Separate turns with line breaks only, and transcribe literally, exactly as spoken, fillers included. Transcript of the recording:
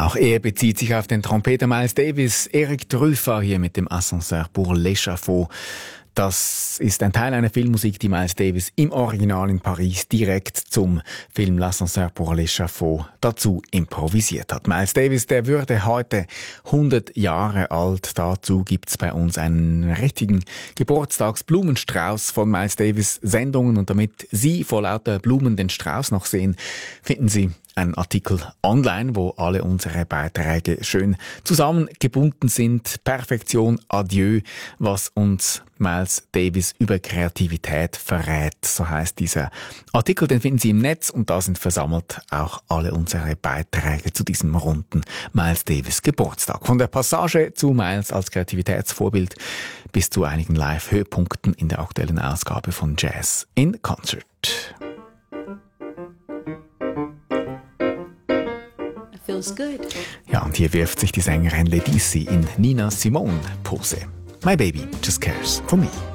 Auch er bezieht sich auf den Trompeter Miles Davis. Eric Truffat hier mit dem Ascenseur pour l'échafaud. Das ist ein Teil einer Filmmusik, die Miles Davis im Original in Paris direkt zum Film L'Ascenseur pour l'échafaud dazu improvisiert hat. Miles Davis, der würde heute hundert Jahre alt. Dazu gibt's bei uns einen richtigen Geburtstagsblumenstrauß von Miles Davis Sendungen. Und damit Sie vor lauter Blumen den Strauß noch sehen, finden Sie einen Artikel online, wo alle unsere Beiträge schön zusammengebunden sind. Perfektion, Adieu, was uns Miles Davis über Kreativität verrät. So heißt dieser Artikel, den finden Sie im Netz und da sind versammelt auch alle unsere Beiträge zu diesem runden Miles Davis Geburtstag. Von der Passage zu Miles als Kreativitätsvorbild bis zu einigen Live-Höhepunkten in der aktuellen Ausgabe von Jazz in Concert.
Feels good.
Ja, und hier wirft sich die Sängerin Ledisi in Nina Simone Pose. My baby just cares for me.